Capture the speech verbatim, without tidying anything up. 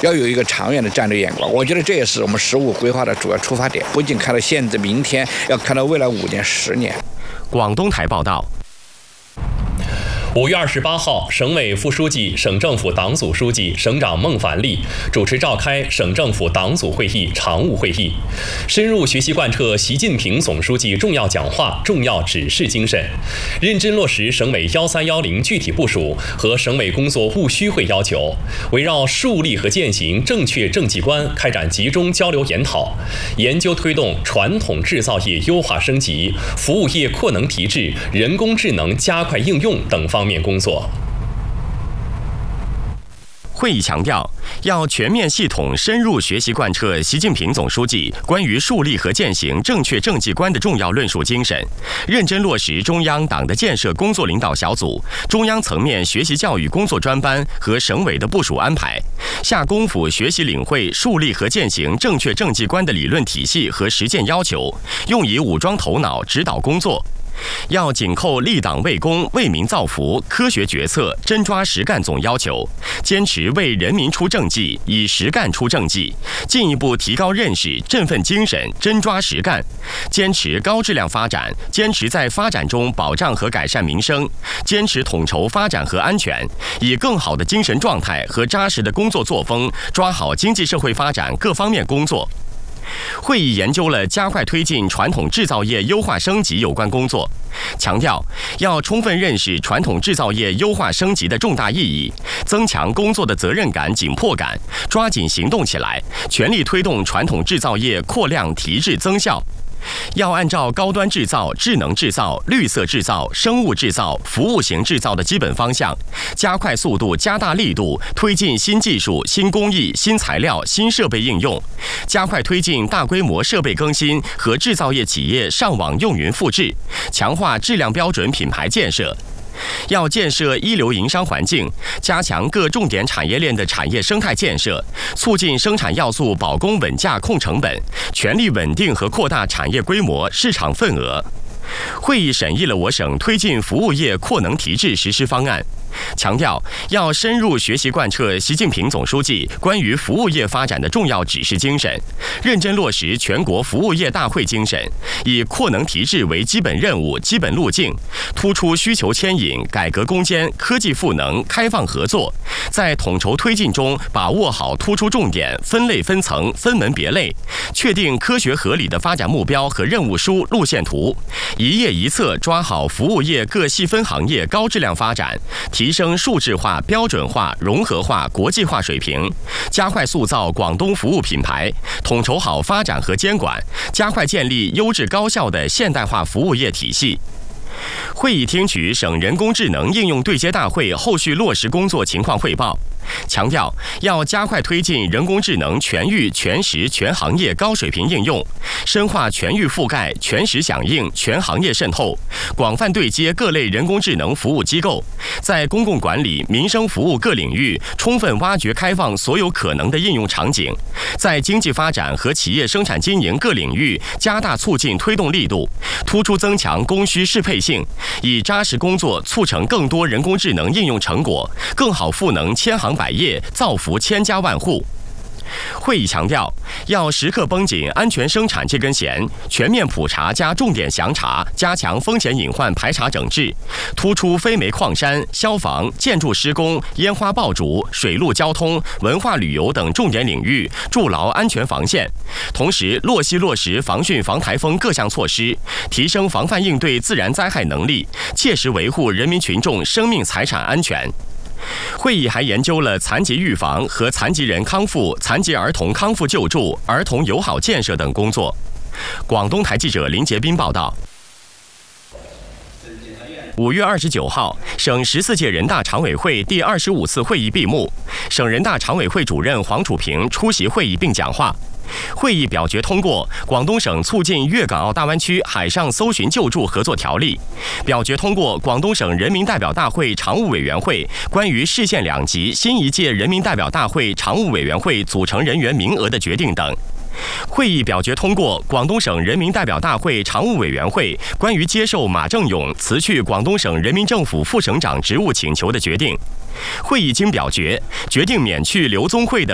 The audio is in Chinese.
要有一个长远的战略眼光。我觉得这也是我们十五规划的主要出发点，不仅看到现在、明天，要看到未来五年、十年。 广东台报道。 五月二十八号，省委副书记、省政府党组书记、省长孟凡利主持召开省政府党组会议常务会议，深入学习贯彻习近平总书记重要讲话、重要指示精神，认真落实省委幺三幺零具体部署和省委工作务虚会要求，围绕树立和践行正确政绩观开展集中交流研讨，研究推动传统制造业优化升级、服务业扩能提质、人工智能加快应用等方面面工作。 会议强调，要全面系统深入学习贯彻习近平总书记关于树立和践行正确政绩观的重要论述精神，认真落实中央党的建设工作领导小组、中央层面学习教育工作专班和省委的部署安排，下功夫学习领会树立和践行正确政绩观的理论体系和实践要求，用以武装头脑指导工作。要紧扣立党为公、为民造福、科学决策、真抓实干总要求，坚持为人民出政绩，以实干出政绩，进一步提高认识、振奋精神，真抓实干，坚持高质量发展，坚持在发展中保障和改善民生，坚持统筹发展和安全，以更好的精神状态和扎实的工作作风，抓好经济社会发展各方面工作。会议研究了加快推进传统制造业优化升级有关工作，强调要充分认识传统制造业优化升级的重大意义，增强工作的责任感、紧迫感，抓紧行动起来，全力推动传统制造业扩量提质增效。要按照高端制造、智能制造、绿色制造、生物制造、服务型制造的基本方向，加快速度、加大力度推进新技术、新工艺、新材料、新设备应用，加快推进大规模设备更新和制造业企业上网用云复制，强化质量标准品牌建设。要建设一流营商环境，加强各重点产业链的产业生态建设，促进生产要素保供稳价控成本，全力稳定和扩大产业规模、市场份额。会议审议了我省推进服务业扩能提质实施方案，强调要深入学习贯彻习近平总书记关于服务业发展的重要指示精神，认真落实全国服务业大会精神，以扩能提质为基本任务、基本路径，突出需求牵引、改革攻坚、科技赋能、开放合作，在统筹推进中把握好突出重点、分类分层、分门别类，确定科学合理的发展目标和任务书、路线图，一页一策抓好服务业各细分行业高质量发展，提升数字化、标准化、融合化、国际化水平，加快塑造广东服务品牌，统筹好发展和监管，加快建立优质高效的现代化服务业体系。会议听取省人工智能应用对接大会后续落实工作情况汇报，强调要加快推进人工智能全域、全时、全行业高水平应用，深化全域覆盖、全时响应、全行业渗透，广泛对接各类人工智能服务机构，在公共管理、民生服务各领域充分挖掘开放所有可能的应用场景，在经济发展和企业生产经营各领域加大促进推动力度，突出增强供需适配性，以扎实工作促成更多人工智能应用成果，更好赋能千行百业，造福千家万户。会议强调，要时刻绷紧安全生产这根弦，全面普查加重点详查，加强风险隐患排查整治，突出非煤矿山、消防、建筑施工、烟花爆竹、水陆交通、文化旅游等重点领域筑牢安全防线，同时落细落实防汛防台风各项措施，提升防范应对自然灾害能力，切实维护人民群众生命财产安全。会议还研究了残疾预防和残疾人康复、残疾儿童康复救助、儿童友好建设等工作。广东台记者林杰斌报道。五月二十九号，省十四届人大常委会第二十五次会议闭幕，省人大常委会主任黄楚平出席会议并讲话。会议表决通过《广东省促进粤港澳大湾区海上搜寻救助合作条例》，表决通过广东省人民代表大会常务委员会关于市县两级新一届人民代表大会常务委员会组成人员名额的决定等。会议表决通过广东省人民代表大会常务委员会关于接受马正勇辞去广东省人民政府副省长职务请求的决定。会议经表决，决定免去刘宗慧的